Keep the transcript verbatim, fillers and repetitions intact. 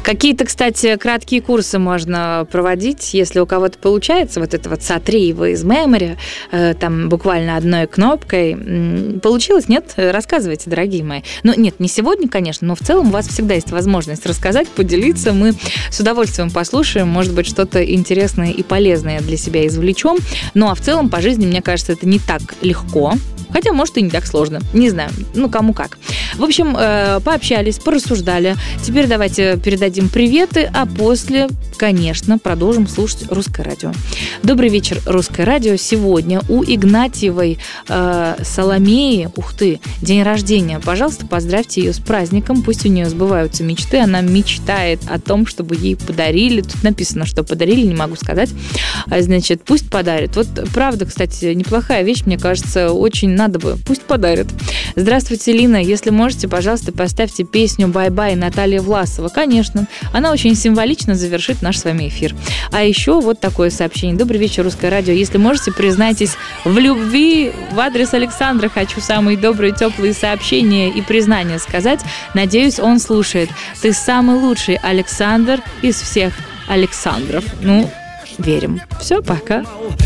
Какие-то, кстати, краткие курсы можно проводить, если у кого-то получается вот это вот сотри его из memory, там буквально одной кнопкой. Получилось? Нет? Рассказывайте, дорогие мои. Ну, нет, не сегодня, конечно, но в целом у вас всегда есть возможность рассказать, поделиться. Мы с удовольствием послушаем, может быть, что-то интересное и полезное для себя извлечем. Ну, а в целом по жизни, мне кажется, это не так легко. Хотя, может, и не так сложно. Не знаю, ну, кому как. В общем, пообщались, порассуждали. Теперь давайте передадим приветы, а после, конечно, продолжим слушать Русское радио. Добрый вечер, Русское радио. Сегодня у Игнатьевой э, Соломеи, ух ты, день рождения. Пожалуйста, поздравьте ее с праздником. Пусть у нее сбываются мечты. Она мечтает о том, чтобы ей подарили. Тут написано, что подарили, не могу сказать. Значит, пусть подарят. Вот правда, кстати, неплохая вещь, мне кажется, очень надо бы. Пусть подарят. Здравствуйте, Лина. Если можете, пожалуйста, поставьте песню «Бай-бай» Наталья Власова. Конечно. Она очень символично завершит наш с вами эфир. А еще вот такое сообщение. Добрый вечер, Русское радио. Если можете, признайтесь в любви. В адрес Александра хочу самые добрые, теплые сообщения и признания сказать. Надеюсь, он слушает. Ты самый лучший Александр из всех Александров. Ну, верим. Все, пока.